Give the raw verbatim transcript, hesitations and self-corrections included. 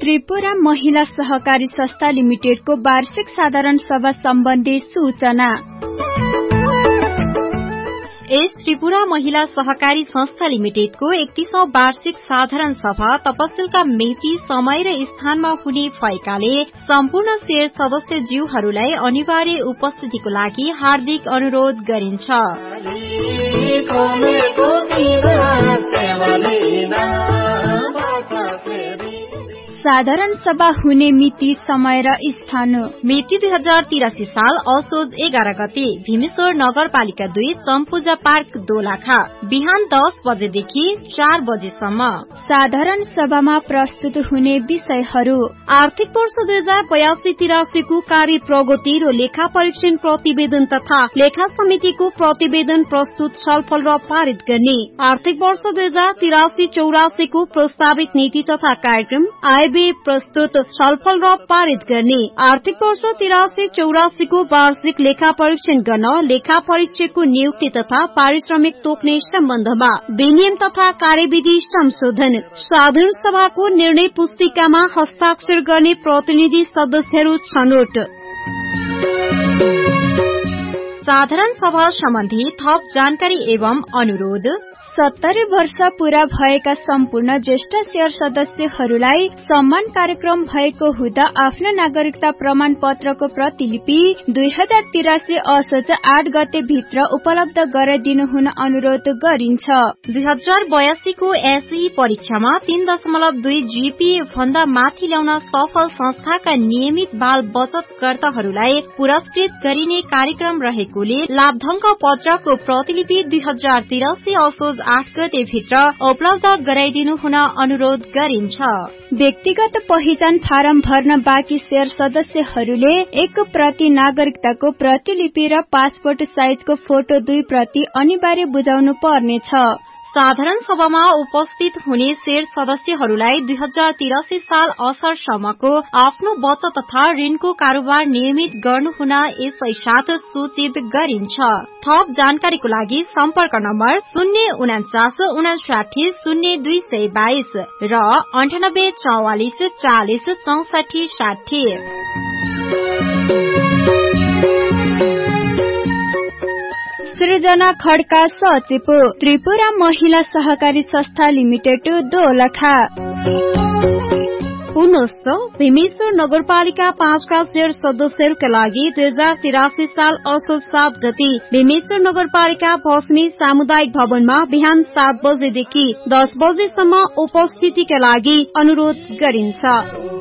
त्रिपुरा महिला सहकारी संस्था लिमिटेडको वार्षिक साधारण सभा सम्बन्धी सूचना। यस त्रिपुरा महिला सहकारी संस्था लिमिटेडको एकतीसौं वार्षिक साधारण सभा तपसिलका मिति, समय र स्थानमा हुने भएकाले सम्पूर्ण शेयर सदस्य ज्यूहरूलाई अनिवार्य उपस्थितिको लागि हार्दिक अनुरोध गरिन्छ। साधारण सभा हुने मिति, समय र स्थान। मिति दुई हजार तिरासी साल असोज एघार गते भीमेश्वर नगरपालिका दुई चम्पूजा पार्क दोलखा, बिहान दस बजेदेखि चार बजेसम्म। साधारण सभामा प्रस्तुत हुने विषयहरू: आर्थिक वर्ष दुई हजार बयासी तिरासीको कार्य प्रगति र लेखा परीक्षण प्रतिवेदन तथा लेखा समितिको प्रतिवेदन प्रस्तुत, छलफल र पारित गर्ने। आर्थिक वर्ष दुई हजार तिरासी चौरासीको प्रस्तावित नीति तथा कार्यक्रम आय व्यय प्रस्तुत, छलफल र पारित गर्ने। आर्थिक वर्ष तिरासी चौरासीको वार्षिक लेखा परीक्षण गर्न लेखा परीक्षकको नियुक्ति तथा पारिश्रमिक तोक्ने सम्बन्धमा विनियम तथा कार्यविधि संशोधन। साधारण सभाको निर्णय पुस्तिकामा हस्ताक्षर गर्ने प्रतिनिधि सदस्यहरू छनौट। साधारण सभा सम्बन्धी थप जानकारी एवं अनुरोध: सत्तरी वर्ष पूरा भएका सम्पूर्ण ज्येष्ठ शेयर सदस्यहरूलाई सम्मान कार्यक्रम भएको हुँदा आफ्नो नागरिकता प्रमाण पत्रको प्रतिलिपि दुई हजार तिरासी असोज आठ गते भित्र उपलब्ध गराइदिनु हुन अनुरोध गरिन्छ। दुई हजार बयासीको एसई परीक्षामा तीन दशमलव दुई जीपीए भन्दा माथि ल्याउन सफल संस्थाका नियमित बाल बचतकर्ताहरूलाई पुरस्कृत गरिने कार्यक्रम रहेकोले लाभधनका पत्रको प्रतिलिपि दुई हजार तिरासी असोज आठ गते भित्र उपलब्ध गराइदिनु हुन अनुरोध गरिन्छ। व्यक्तिगत पहिचान फारम भर्न बाँकी शेयर सदस्यहरूले एक प्रति नागरिकताको प्रतिलिपि र पासपोर्ट साइजको फोटो दुई प्रति अनिवार्य बुझाउनु पर्नेछ। साधारण सभामा उपस्थित हुने शेयर सदस्यहरूलाई दुई हजार तिरासी साल असारसम्मको आफ्नो बचत तथा ऋणको कारोबार नियमित गर्नुहुन यसै साथ सूचित गरिन्छ। थप जानकारीको लागि सम्पर्क नम्बर शून्य उनाचास उनासाठी शून्य दुई सय बाइस र अन्ठानब्बे चौवालिस चालिस चौसठी साठी। सृजना खड्का सचिव, त्रिपुरा महिला सहकारी संस्था लिमिटेड दोलखा। पुनश्च भीमेश्वर नगरपालिका पाँचका शेयर सदस्यहरूका लागि दुई हजार तिरासी साल असोज सात गते भीमेश्वर नगरपालिका भस्मी सामुदायिक भवनमा बिहान सात बजेदेखि दस बजेसम्म उपस्थितिका लागि अनुरोध गरिन्छ।